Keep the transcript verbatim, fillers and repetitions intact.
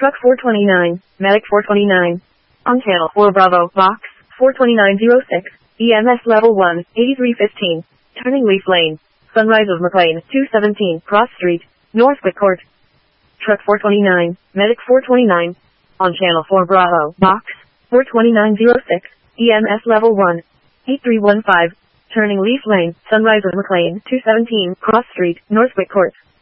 Truck four twenty-nine, Medic four twenty-nine. On channel four Bravo, box, four twenty-nine oh six, E M S level one, eighty-three fifteen. Turning Leaf Lane. Sunrise of McLean, two seventeen, Cross Street, Northwick Court. Truck four twenty-nine, Medic four twenty-nine. On channel four Bravo, box, four twenty-nine oh six, E M S level one, eighty-three fifteen. Turning Leaf Lane, Sunrise of McLean, two seventeen, Cross Street, Northwick Court.